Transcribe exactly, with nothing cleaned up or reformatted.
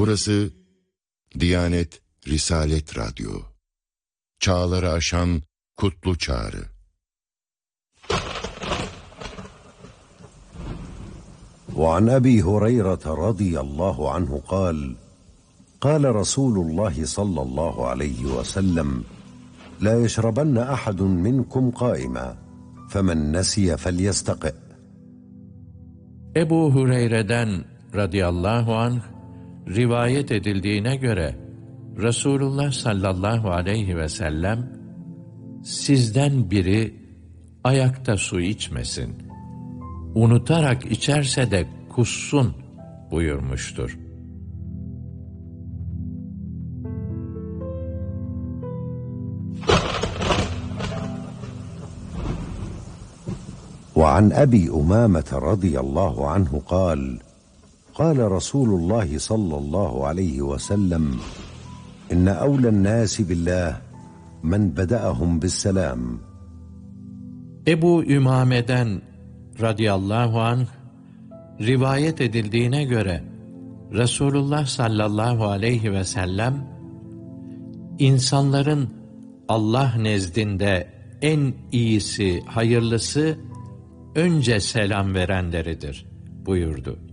Burası Diyanet Risalet Radyo. Çağları aşan kutlu çağrı. وعن أبي هريرة رضي الله عنه قال قال رسول الله صلى الله عليه وسلم لا يشربن أحد منكم قائما فمن نسي فليستقئ. Ebu Hureyre'den radıyallahu anh rivayet edildiğine göre Resulullah sallallahu aleyhi ve sellem sizden biri ayakta su içmesin, unutarak içerse de kussun buyurmuştur. وعن أبي أمامة رضي الله عنه قال قال رسول الله صلى الله عليه وسلم إن أولى الناس بالله من بدأهم بالسلام. Ebu Ümame'den radıyallahu anh rivayet edildiğine göre Resulullah sallallahu aleyhi ve sellem insanların Allah nezdinde en iyisi, hayırlısı önce selam verenleridir buyurdu.